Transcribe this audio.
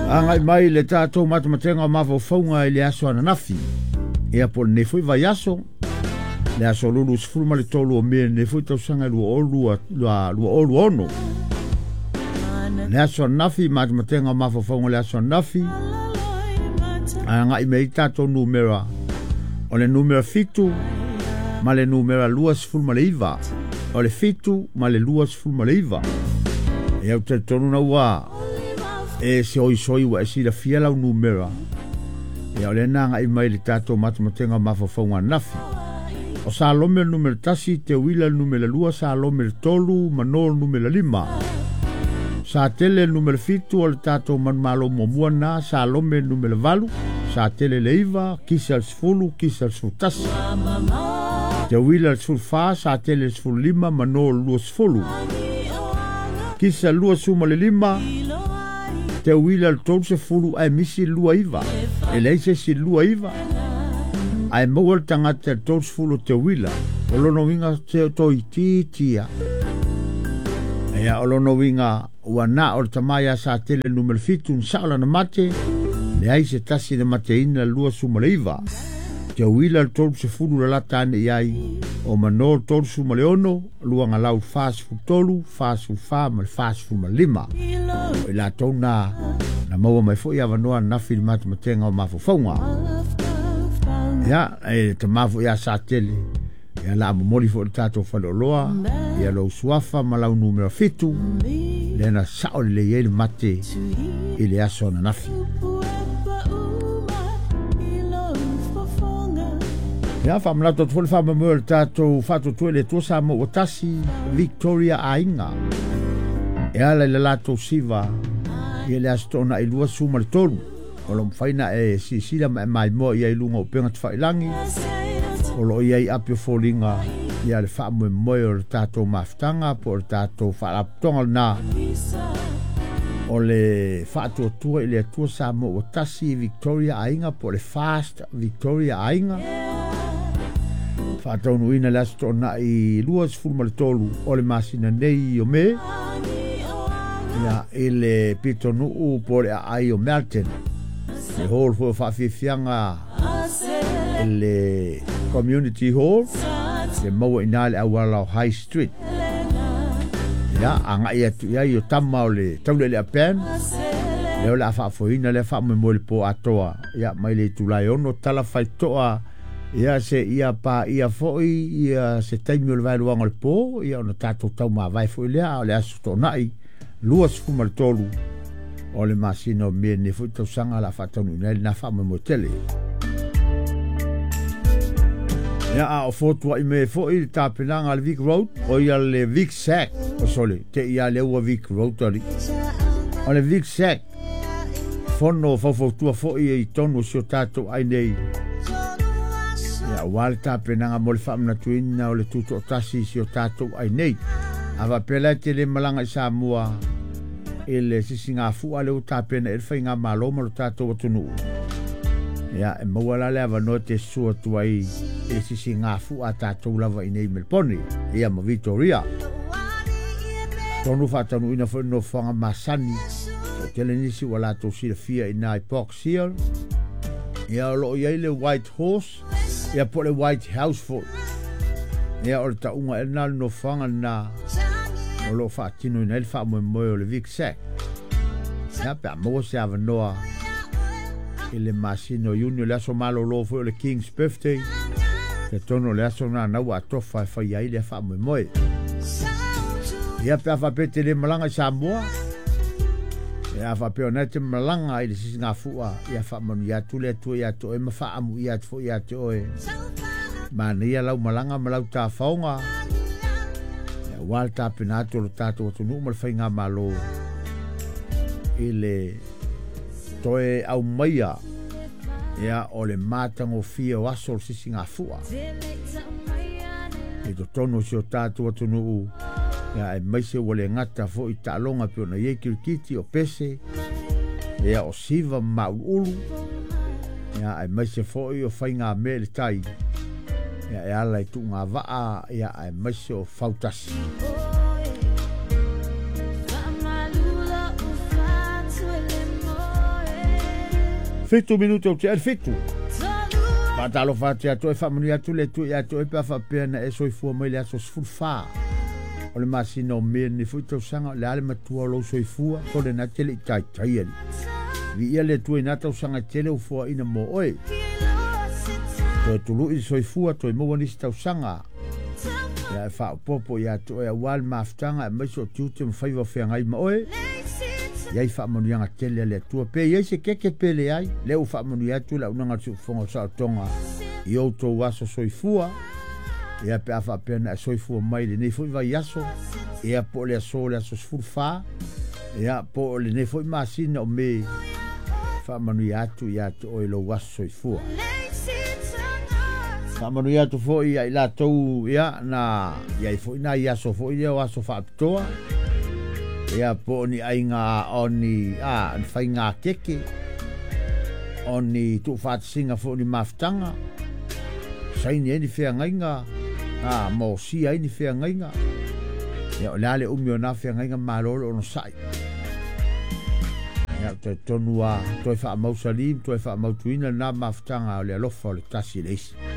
Angai mai le tātou matamatenga mawhauwhaunga i le aso ananafi. Ea po ne fui vai aso. Le aso lulu sifuruma le tolu o mea ne fui tausanga lua olu ono. Le aso ananafi matamatenga mawhauwhaunga le aso ananafi. Angai mai tātou numera. O le numera fitu. Ma le numera lua sifuruma le iwa. O le fitu ma le lua sifuruma le iwa. Ea te tonu na ua. E se oi wa e si la fia lau numera. E o le nanga i mai le tātou matamatenga mawhauwhaunga nafi. O sa lome numera tasi, te wila numera lua, sa lome tolu, manol numera lima. Sa tele numera fitu o le tātou manmalo momua na, sa lome numera valu, sa tele le iwa, kisa al sfulu, kisa al sfutasi. Te wila al sfulfa, sa tele sfulu lima, manol lua sfulu. Kisa lua suma le lima, te wila al tolu se fulu ai misi lua iwa. E leise si lua iwa. Ai maua tangata al tolu se fulu te wila. Olono winga te toi titia. Ea olono winga wana o tamaya sa tele numero fitu nsaola na mate. Le aise tasi na mate ina lua suma le iwa. Te wila al tolu se fulu la lata ane iai. O manol tolu suma le ono. Lua ngalau fast food tolu, fast food fa, mal fast food ma lima. O la tona na maua mai fo ia vanoa nafi matamatenga o mawhauwhaunga. Ia, te mafu ia sa tele. Ia la amomori fo le tātou whaloloa. Ia lau suafa malau numera fitu. Lena sao le iele mate i le aso na nafi. Ia whamanato tufole whamamua le tātou whatotue le tuasa mo o tasi Victoria Ainga. Ia la lato siva. Ia le astona i lua suma le tolu. O lo mwhaina e sisila mai moa ia i lunga o penga te whailangi. O lo ia i apio fōlinga. Ia le whaamue moe o le tātou maftanga. Po le tātou whaaptonga na. O le whaatotua i le atua sa mo o tasi Victoria Ainga. Po le fast Victoria Ainga. Whaatonu ina le astona i lua sfurma le tolu. O le masina nei o me. Ia ele pito nuu po le ai o Melton. Le hall fo whawhiwhianga ele community hall. Le maua inale awala o High Street. Ia anga ia tu ia i o tama o le taule le apen. Leo le a whaafohina le whaamemo le po atoa. Ia mai le tulai ono tala whaitoa. Ia se ia pa ia foi. Ia se taimi o le vai luanga le po. Ia ono tātou tau maa vai foi lea. O le asu tō nai. Lua sfuma le tolu o le masina o mea ne fui tausanga la whatanu ina na whama mo tele. Ia a o fotua i me fo i tāpenanga le Vic Road o ia le Vic Sack o sole te ia le ua Vic Road ali. O le Vic Sack fono faufotua fo i tonu si o tātou ai nei. Ia wale tāpenanga mo le whamna tuina o le tuto o tasi si o tātou ai nei. Awa pela te le malanga i Samoa e le sisi ngā fua le uta pena e whai ngā maloma lo tātou atunu. Ia e mauala le awa no te sua tuai e sisi ngā fua tātou lava i nei Melpone. Ia ma Victoria. Tonu whatanu ina whai no whanga masani. O tele nisi wa lātou sira fia i nai Box Hill. Ia o lo iai le White Horse. Ia po le White House for. Ia o le taunga e nal no whanga na o lo whaatino ina ele whaamoe moe o le Vic Sack. Ia pe a moa se awa noa i le masino iuni o le aso malo lo fo o le King's Birthday. Ke tono le aso na nau a tofa e whai ai le whaamoe moe. Ia pe a whapete le malanga i Samoa. Ia whapeo nei te malanga i le sisi ngā fua. Ia whaamanu i atu le atu i atu e ma whaamu i atu fo i atu oe. Mana ia lau malanga ma lau tā whaonga. Ia wale tā penato lo tātou atu nuu mal whai ngā malo. I le toe au maia. Ia o le mātango fia o aso o sisi ngā fua. E to tono si o tātou atu nuu. Ia e maise wale ngata fo i tālonga pio na iei kirikiti o pese. Ia o siva mau ulu. Ia e maise fo i o whai ngā me le tai. Ia e ala i tu ngā waa, ia e maise o fautasi. Fitu minuto te al fitu. Ma talo fate ato e famuni atu le tu ato e pa fa pena e soifua mai le aso sfulfa. O le masino me ni futo sanga le ale matua lo soifua ko le na tele tai tai ali. Vi ia le tu ina tau sanga tele u fua ina mo oi. To tulu i soifua to mo wani tau sanga. Ya fa popo ya to e wal maftanga e mai so tute mfaiva fe ngai ma oi. Ia fa manu yanga tele le tu pe ia se keke pele ai le u fa manu ya tu la unanga tu fonga sa tonga. Io to waso soifua. Ia pe afa pena soifua mai le nei foi vai yaso. Ia po le so le so sfurfa. Ia po le nei foi masina o me fa manu ya tu o lo waso soifua. Fa manu ya tu foi ia la tou ia na ia foi na yaso foi ia waso fa toa. Ia po ni ainga oni fai ngā keke. Oni tu fatsinga fo ni maftanga. Saini eni fea ngainga. Mo si ai ni fea ngainga. Ia o lale umio na fea ngainga malolo ono sai. Ia te tonua toi fa mausalim, toi fa mautuina na maftanga o le alofa o le tasi leisi.